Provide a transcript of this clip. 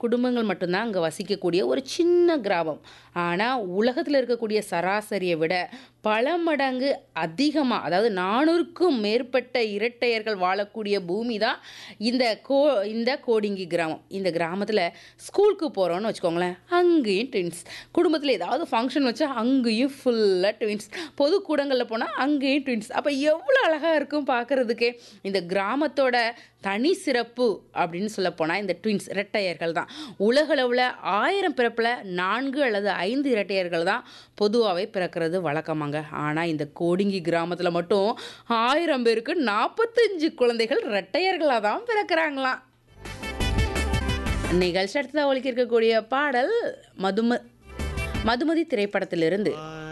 குடும்பங்கள் மட்டும்தான் அங்க வசிக்கக்கூடிய ஒரு சின்ன கிராமம். ஆனா, உலகத்துல இருக்கக்கூடிய சராசரிய விட பல மடங்கு அதிகமா, அதாவது 400க்கும் மேற்பட்ட இரட்டையர்கள் வாழக்கூடிய பூமி தான் இந்த இந்த கோடிங்கி கிராமம். இந்த கிராமத்துல ஸ்கூலுக்கு போறோம்னு வச்சுக்கோங்களேன், அங்கேயும் ட்வின்ஸ். குடும்பத்துல ஏதாவது ஃபங்ஷன் வச்சா அங்கேயும் ஃபுல்லா ட்வின்ஸ். பொது கூடங்கள்ல போனா அங்கேயும் ட்வின்ஸ். அப்ப எவ்வளோ அழகா இருக்கும் பார்க்கறதுக்கே! இந்த கிராமத்தோட தனி சிறப்பு அப்படின்னு சொல்லப்போனா இந்த ட்வின்ஸ் இரட்டையர்கள் தான். உலகளவுல 1000 பிறப்புல 4 அல்லது 5 இரட்டையர்கள் தான் பொதுவாவே பிறக்கிறது வழக்கமாங்க. ஆனா இந்த கோடிங்கி கிராமத்துல மட்டும் 1000 பேருக்கு 45 குழந்தைகள் இரட்டையர்களா தான் பிறக்கிறாங்களாம். நிகழ்ச்சி அடுத்ததா ஒலிக்க இருக்கக்கூடிய பாடல் மதுமதி திரைப்படத்திலிருந்து